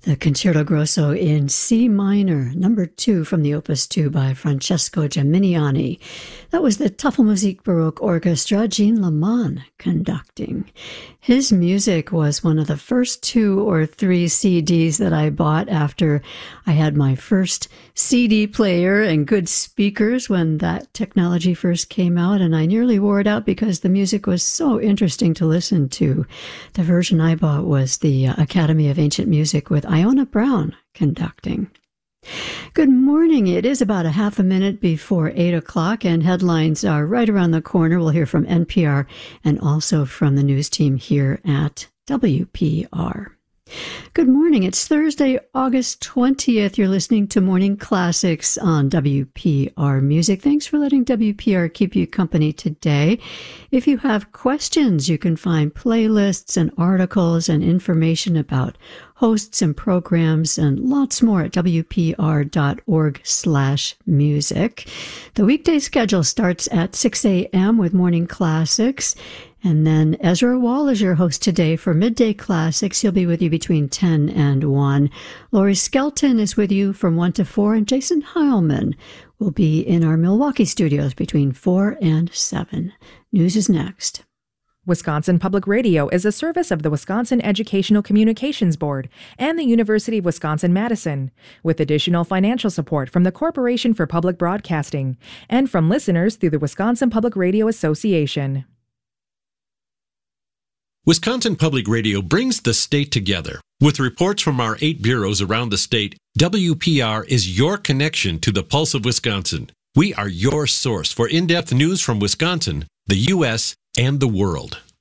The Concerto Grosso in C minor, number 2 from the Opus 2 by Francesco Geminiani. That was the Tafelmusik Baroque Orchestra, Jean Leman conducting. His music was one of the first 2 or 3 CDs that I bought after I had my first CD player and good speakers when that technology first came out, and I nearly wore it out because the music was so interesting to listen to. The version I bought was the Academy of Ancient Music with Iona Brown conducting. Good morning. It is about a half a minute before 8 o'clock, and headlines are right around the corner. We'll hear from NPR and also from the news team here at WPR. Good morning. It's Thursday, August 20th. You're listening to Morning Classics on WPR Music. Thanks for letting WPR keep you company today. If you have questions, you can find playlists and articles and information about hosts and programs and lots more at wpr.org/music. The weekday schedule starts at 6 a.m. with Morning Classics. And then Ezra Wall is your host today for Midday Classics. He'll be with you between 10 and 1. Laurie Skelton is with you from 1 to 4, and Jason Heilman will be in our Milwaukee studios between 4 and 7. News is next. Wisconsin Public Radio is a service of the Wisconsin Educational Communications Board and the University of Wisconsin-Madison, with additional financial support from the Corporation for Public Broadcasting and from listeners through the Wisconsin Public Radio Association. Wisconsin Public Radio brings the state together. With reports from our 8 bureaus around the state, WPR is your connection to the pulse of Wisconsin. We are your source for in-depth news from Wisconsin, the U.S., and the world.